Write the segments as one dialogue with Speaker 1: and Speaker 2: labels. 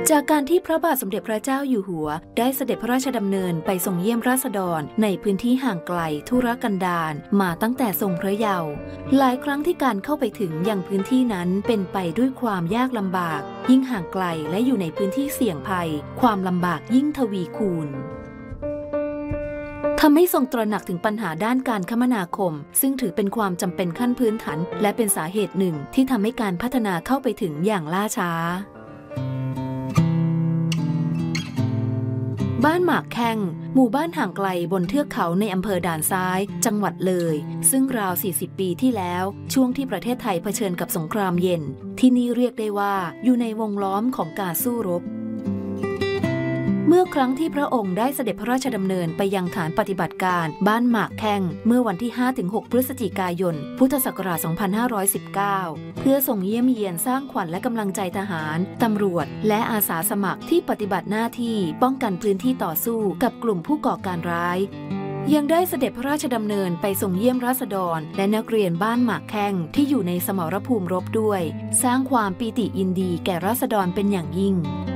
Speaker 1: จากการที่พระบาทสมเด็จพระเจ้าอยู่หัวได้เสด็จพระราชดำเนินไปทรงเยี่ยมราษฎรในพื้นที่ห่างไกลทุรกันดารมาตั้งแต่ทรงพระเยาว์หลายครั้งที่การเข้าไปถึงยังพื้นที่นั้นเป็นไปด้วยความยากลำบากยิ่งห่างไกลและอยู่ในพื้นที่เสี่ยงภัยความลำบากยิ่งทวีคูณทำให้ทรงตระหนักถึงปัญหาด้านการคมนาคมซึ่งถือเป็นความจำเป็นขั้นพื้นฐานและเป็นสาเหตุหนึ่งที่ทำให้การพัฒนาเข้าไปถึงอย่างล่าช้าบ้านหมากแข้งหมู่บ้านห่างไกลบนเทือกเขาในอำเภอด่านซ้ายจังหวัดเลยซึ่งราว40 ปีที่แล้วช่วงที่ประเทศไทยเผชิญกับสงครามเย็นที่นี่เรียกได้ว่าอยู่ในวงล้อมของการสู้รบเมื่อครั้งที่พระองค์ได้เสด็จพระราชดำเนินไปยังฐานปฏิบัติการบ้านหมากแข้งเมื่อวันที่ 5-6 พฤศจิกายน พุทธศักราช 2519 เพื่อส่งเยี่ยมเยียนสร้างขวัญและกำลังใจทหารตำรวจและอาสาสมัครที่ปฏิบัติหน้าที่ป้องกันพื้นที่ต่อสู้กับกลุ่มผู้ก่อการร้ายยังได้เสด็จพระราชดำเนินไปส่งเยี่ยมราษฎรและนักเรียนบ้านหมากแข้งที่อยู่ในสมรภูมิรบด้วยสร้างความปีติยินดีแก่ราษฎรเป็นอย่างยิ่ง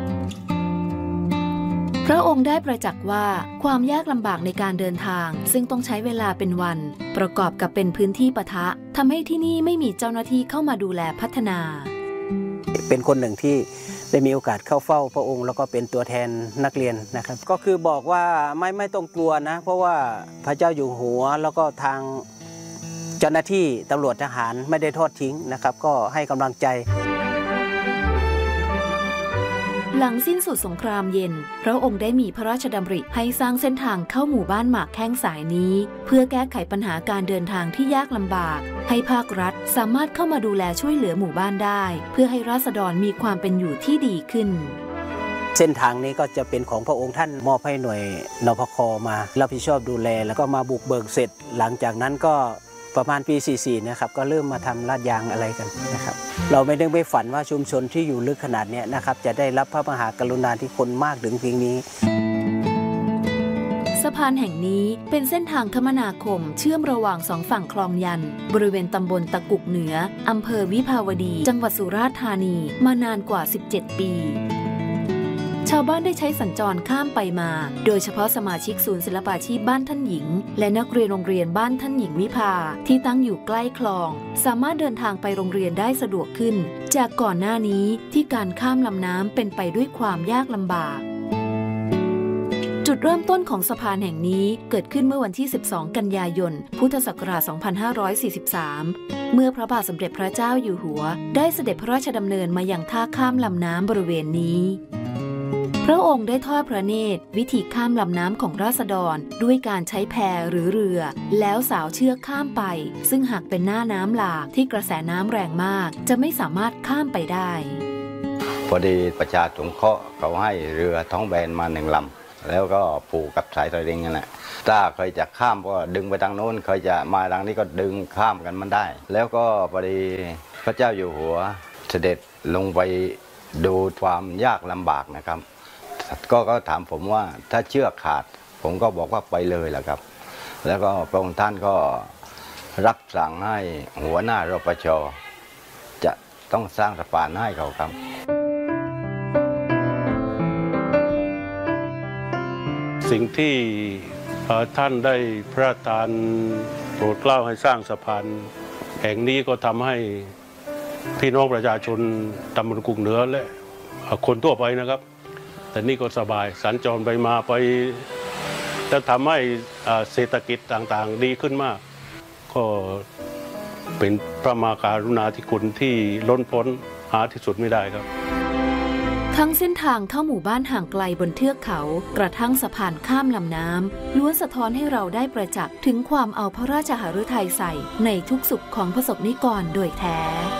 Speaker 1: พระองค์ได้ประจักษ์ว่าความยากลำบากในการเดินทางซึ่งต้องใช้เวลาเป็นวันประกอบกับเป็นพื้นที่ปะทะทำให้ที่นี่ไม่มีเจ้าหน้าที่เข้ามาดูแลพัฒนา
Speaker 2: เป็นคนหนึ่งที่ได้มีโอกาสเข้าเฝ้าพระองค์แล้วก็เป็นตัวแทนนักเรียนนะครับก็คือบอกว่าไม่ต้องกลัวนะเพราะว่าพระเจ้าอยู่หัวแล้วก็ทางเจ้าหน้าที่ตำรวจทหารไม่ได้ทอดทิ้งนะครับก็ให้กำลังใจ
Speaker 1: หลังสิ้นสุดสงครามเย็นพระองค์ได้มีพระราชดำริให้สร้างเส้นทางเข้าหมู่บ้านหมากแข้งสายนี้เพื่อแก้ไขปัญหาการเดินทางที่ยากลำบากให้ภาครัฐสามารถเข้ามาดูแลช่วยเหลือหมู่บ้านได้เพื่อให้ราษฎรมีความเป็นอยู่ที่ดีขึ้น
Speaker 2: เส้นทางนี้ก็จะเป็นของพระองค์ท่านมอบให้หน่วยนพค.มารับผิดชอบดูแลแล้วก็มาบุกเบิกเสร็จหลังจากนั้นก็ประมาณปี 44 นะครับก็เริ่มมาทำลาดยางอะไรกันนะครับเราไม่ได้ไปฝันว่าชุมชนที่อยู่ลึกขนาดนี้นะครับจะได้รับพระมหากรุณาธิคุณมากถึงเพียงนี้
Speaker 1: สะพานแห่งนี้เป็นเส้นทางคมนาคมเชื่อมระหว่าง2 ฝั่งคลองยันบริเวณตำบลตะกุกเหนืออำเภอวิภาวดีจังหวัดสุราษฎร์ธานีมานานกว่า17 ปีชาวบ้านได้ใช้สัญจรข้ามไปมาโดยเฉพาะสมาชิกศูนย์ศิลปาชีพบ้านท่านหญิงและนักเรียนโรงเรียนบ้านท่านหญิงวิภาที่ตั้งอยู่ใกล้คลองสามารถเดินทางไปโรงเรียนได้สะดวกขึ้นจากก่อนหน้านี้ที่การข้ามลำน้ำเป็นไปด้วยความยากลำบากจุดเริ่มต้นของสะพานแห่งนี้เกิดขึ้นเมื่อวันที่ 12 กันยายน พุทธศักราช 2543 เมื่อพระบาทสมเด็จพระเจ้าอยู่หัวได้เสด็จพระราชดำเนินมายังท่าข้ามลำน้ำบริเวณนี้พระองค์ได้ทอดพระเนตรวิธีข้ามลำน้ำของราษฎรด้วยการใช้แพหรือเรือแล้วสาวเชือกข้ามไปซึ่งหากเป็นหน้าน้ำหลากที่กระแสน้ำแรงมากจะไม่สามารถข้ามไปได้
Speaker 3: พอดีประชาสงเคราะห์เขาให้เรือท้องแบนมา1 ลำแล้วก็ผูกกับสายสลิงนั่นแหละถ้าเคยจะข้ามก็ดึงไปทางโน้นเคยจะมาทางนี้ก็ดึงข้ามกันมันได้แล้วก็พอดีพระเจ้าอยู่หัวเสด็จลงไปดูความยากลำบากนะครับก็ถามผมว่าถ้าเชือกขาดผมก็บอกว่าไปเลยแหละครับแล้วก็พระองค์ท่านก็รับสั่งให้หัวหน้ารปช.จะต้องสร้างสะพานให้เขาครับ
Speaker 4: สิ่งที่ท่านได้พระราชทานโปรดเกล้าให้สร้างสะพานแห่งนี้ก็ทำให้พี่น้องประชาชนตำบลกุกเหนือและคนทั่วไปนะครับแต่นี่ก็สบายสัญจรไปมาไปจะทำให้เศรษฐกิจต่างๆดีขึ้นมากก็เป็นพระมหากรุณาธิคุณที่ล้นพ้นหาที่สุดไม่ได้ครับ
Speaker 1: ทั้งเส้นทางเข้าหมู่บ้านห่างไกลบนเทือกเขากระทั่งสะพานข้ามลำน้ำล้วนสะท้อนให้เราได้ประจักษ์ถึงความเอาพระราชหฤทัยใส่ในทุกสุขของประสบนิกรโดยแท้